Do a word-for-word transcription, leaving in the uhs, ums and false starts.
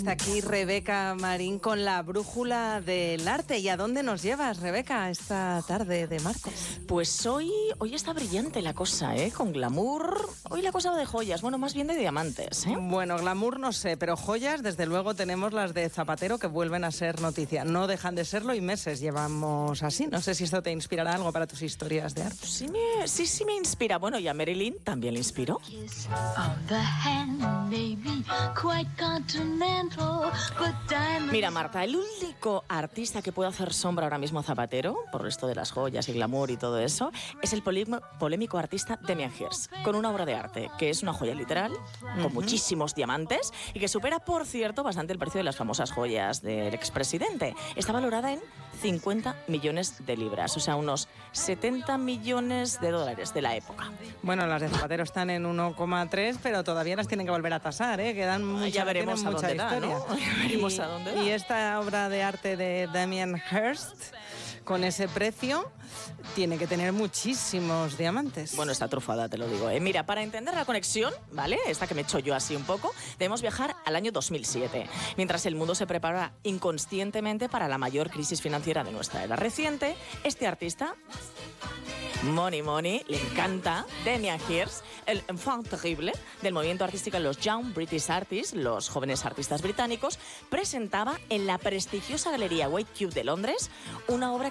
Está aquí Rebeca Marín con la brújula del arte. ¿Y a dónde nos llevas, Rebeca, esta tarde de martes? Pues hoy, hoy está brillante la cosa, ¿eh? Con glamour. Hoy la cosa va de joyas, bueno, más bien de diamantes, ¿eh? Bueno, glamour no sé, pero joyas, desde luego tenemos las de Zapatero que vuelven a ser noticia. No dejan de serlo y meses llevamos así. No sé si esto te inspirará algo para tus historias de arte. Sí, me, sí, sí me inspira. Bueno, y a Marilyn también le inspiró. Mira, Marta, el único artista que puede hacer sombra ahora mismo a Zapatero, por esto de las joyas y glamour y todo eso, es el polémico artista Damien Hirst, con una obra de arte que es una joya literal, con uh-huh. muchísimos diamantes, y que supera, por cierto, bastante el precio de las famosas joyas del expresidente. Está valorada en cincuenta millones de libras, o sea, unos setenta millones de dólares de la época. Bueno, las de Zapatero están en uno coma tres, pero todavía las tienen que volver a tasar, ¿eh? Quedan mucha, ya veremos a mucha dónde historia. Da, ¿no? Ya veremos y, a dónde da. Y esta obra de arte de Damien Hirst, con ese precio, tiene que tener muchísimos diamantes. Bueno, está trufada, te lo digo, ¿eh? Mira, para entender la conexión, ¿vale? Esta que me echo yo así un poco, debemos viajar al año dos mil siete, mientras el mundo se prepara inconscientemente para la mayor crisis financiera de nuestra era reciente. Este artista, Money Money, le encanta, Damien Hirst, el enfant terrible del movimiento artístico de los Young British Artists, los jóvenes artistas británicos, presentaba en la prestigiosa galería White Cube de Londres una obra